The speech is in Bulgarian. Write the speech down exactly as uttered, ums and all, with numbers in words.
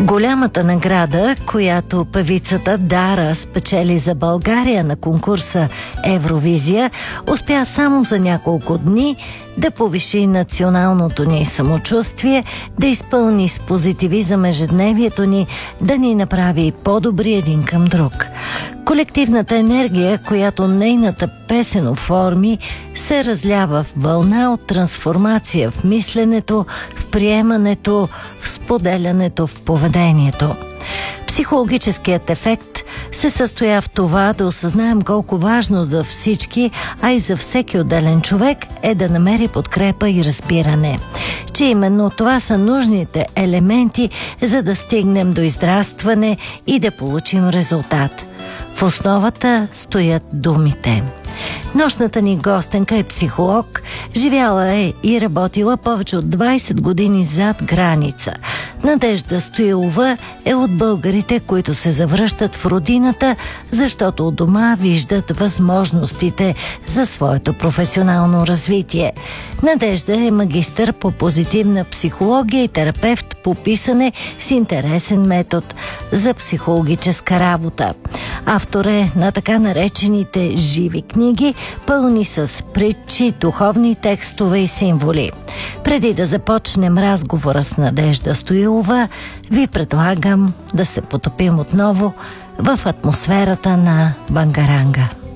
Голямата награда, която певицата Дара спечели за България на конкурса Евровизия, успя само за няколко дни да повиши националното ни самочувствие, да изпълни с позитивизъм ежедневието ни, да ни направи по-добри един към друг. Колективната енергия, която нейната песен оформи, се разлява в вълна от трансформация в мисленето, в приемането, в споделянето, в поведението. Психологическият ефект се състоя в това да осъзнаем колко важно за всички, а и за всеки отделен човек е да намери подкрепа и разбиране. Че именно това са нужните елементи, за да стигнем до израстване и да получим резултат. В основата стоят думите. Нощната ни гостенка е психолог, живяла е и работила повече от двайсет години зад граница. Надежда Стоилова е от българите, които се завръщат в родината, защото у дома виждат възможностите за своето професионално развитие. Надежда е магистър по позитивна психология и терапевт по писане с интересен метод за психологическа работа. Автор е на така наречените живи книги, пълни с притчи, духовни текстове и символи. Преди да започнем разговора с Надежда Стоилова, ви предлагам да се потопим отново в атмосферата на Бангаранга.